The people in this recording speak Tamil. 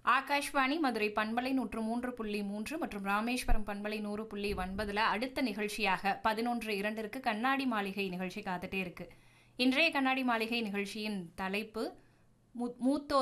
ஆகாஷ்வாணி மதுரை பண்பலை 103.3 மற்றும் ராமேஸ்வரம் பண்பலை 100.9 அடுத்த நிகழ்ச்சியாக 11:02 கண்ணாடி மாளிகை நிகழ்ச்சி காத்துட்டே இருக்கு. இன்றைய கண்ணாடி மாளிகை நிகழ்ச்சியின் தலைப்பு மூத்தோர்